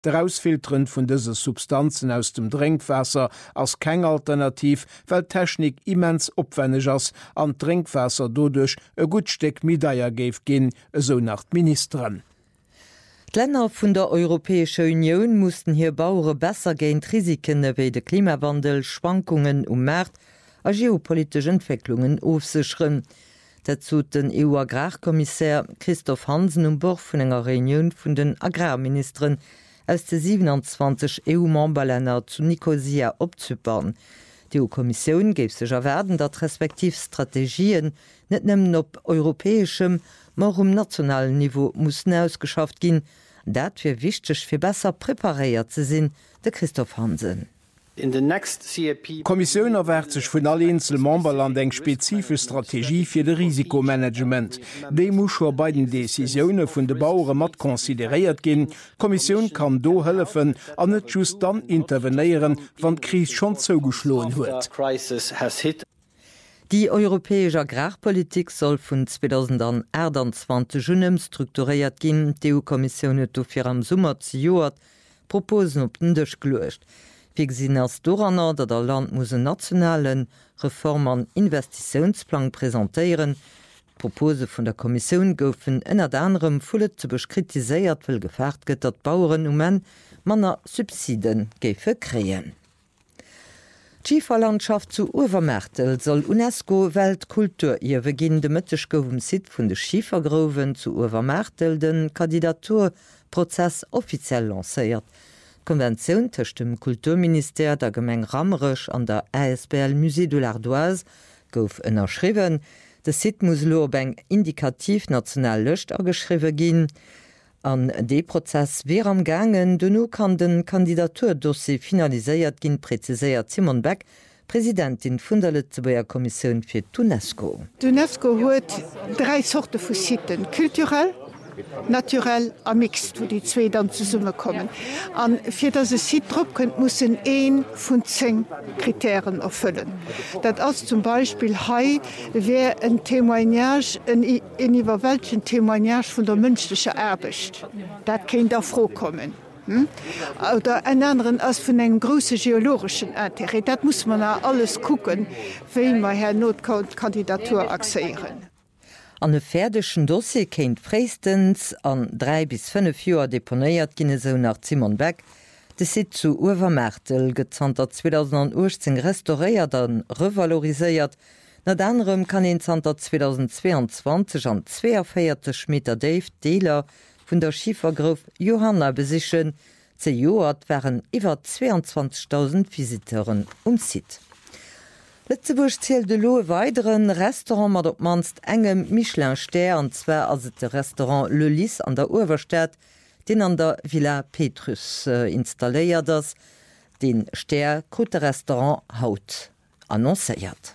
D'Ausfiltern vun dëse Substanzen aus dem Drinkwasser ass keng Alternativ, well Technik immens opwenneg ass an Drinkwasser dodurch e gutsteck Mideier géif ginn, eso nach d'Ministeren. Länder vun der Europäische Union mussten hier Bauere besser géint Risiken ewéi de Klimawandel, Schwankungen Mäert a geopolitische Entwicklungen aufsichern. Dazu den EU-Agrarkommissär Christoph Hansen Bord vun enger Reunion vun den Agrarministern aus de 27 EU-Memberländer zu Nicosia opzypern. Die EU-Kommission géif sech erwerden, dat respektiv Strategien net nëmmen op europäeschem, mar nationalen Niveau mussssen ausgeschafft ginn, dat fir wichtech fir besser preparéiert ze sinn, de Christoph Hansen. Kommission erwert sech vun alle Inselmemberland eng spezifisch Strategie fir de Risikomanagement. Dei muss scho bei den Deciioune vun de Bauere mat konsideréiert ginn. Kommission kann do hëllefen an net just dann intervenéieren, wann d'Krise schon zougeschloen huet. Die europäesche Agrarpolitik soll vun 2021 Junnem strukturiert ginn. Die EU-Kommission huet dofir am Summer ze Joert Proposen op den Dëch gluecht. Wie gesinn als Doranner, dat der Land muss een nationalen Reform- an Investitionsplan präsentéieren. Propose vun der Kommission goufen ënner anderem fullet ze beskritiséiert will gefährt gëtt, dat Bauern manner Subsiden géife kreien. Schieferlandschaft zu Uwermärtel soll UNESCO Weltkulturierwe ginn de Mëttech goufem Sit vun de Schiefergroven zu Uwermärtel den Kandidaturprozess offiziell lacéiert. Konvention tëcht dem Kulturminister der Gemeng Ramrech an der ASBL Musée de l'Ardoise gouf ënnerschriwen. De Sit muss lo eng indikativ national Lëcht ageschriwe ginn. An de Prozess wär am gangen, denno kann den Kandidaturdossier finaliséiert ginn, preziséiert Simon Beck, Präsidentin vun der Lützeburger Kommission fir d'UNESCO. D'UNESCO huet 3 Sorte vu Siten: kulturell, naturell a mixt, wo die zwee dann zu Summe kommen. An fir dat se Sit drop kënnt mussssen 1 vun 10 Kriterien erfüllen. Dat ass zum Beispiel Hai wär en Témoignage en iwwerwelschen Témoignage vun der mënschlecher Erbecht. Dat kenint der froh kommen. Oder en anderen ass vun eng grosse geologischen Interesse. Dat muss man alles kucken, wéi ma her Notkandidatur acéieren. An e fertigschen Dossier kéint fréistens an 3 bis 5 Joer deponéiert ginne so nach Simon Beck. De Sit zu Uwermärtel gezanter 2018 restauréiert an revaloriséiert. Na anderem kann en Zter 2022 an 42 Meter Dave Deler vun der Schiefergrof Johanna besichen. Ze Joat wären iwwer 22.000 Visiteuren Sit. Lettzeburg zielelt de loe weiteren Restaurant mat op manst engem Michelin-Stär, anzwer as et de Restaurant Le Lys an der Uwerstädt, den an der Villa Petrus installéiert ass, den Stär Grote Restaurant haut annoncéiert.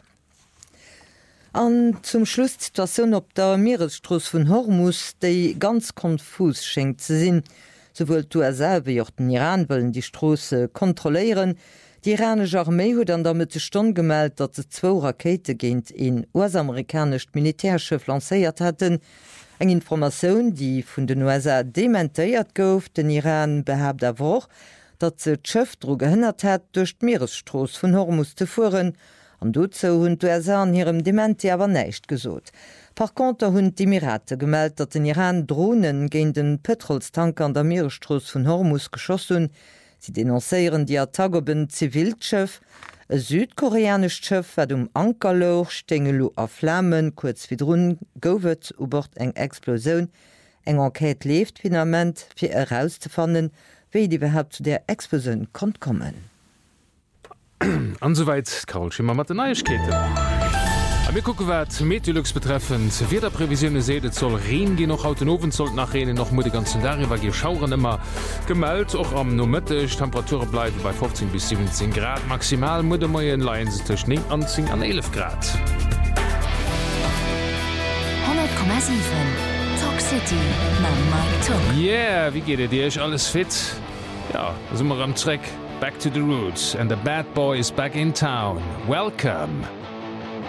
An zum Schluss Situationun op der Meeresstroos vun Hormus, déi ganz konfus schenkt ze sinn, sowohl d'USA wie auch den Iran wollen die Strosse kontrollieren. Die iranische Armee huet an der Mitte Stunde gemeldet, dat se 2 Rakete géint in US-amerikanischt Militärschiff lancéiert hätten. Eng Information, die vun den USA dementéiert gouf, den Iran behabt awoch, dat se d'Schëffdro gehënnert hat, durch d'Meeresstroos vun Hormus zu fuhren. An dozo hunn d'USA an hirem Dementi awer näicht gesot. Par contre hunn d'Emirate gemeldet, dat den Iran Drohnen géint den Petrolstanker an der Meeresstroos vun Hormus geschossen. Sie dennoncéieren die Attacke op een Zivilschëff, e südkoreanisch Schëff wat Ankerloch stengelo a Flammen kurz vidrun gowet obert eng Explosion. Eng Enquete left finament fir herauszufannen, wie die überhaupt zu der Explosion kommt kommen. Ansoweit Karol Schimmer mat den Neuigkeiten. Wir gucken wat Meteorologs betreffend wie der Prävisionne sedet soll Regen gehen noch haut den Ofen sollt nach Regen noch die ganzen Tage, weil Schauern immer gemeldet auch am nometisch Temperatur bleiben bei 15 bis 17 Grad maximal Muttermoien Leiien zwischen 9 an 10 an 11 Grad. 100,7 Talk City Mike Talk. Yeah, wie geht dir? Ist alles fit? Ja, sind wir am Track. Back to the roots and the bad boy is back in town. Welcome.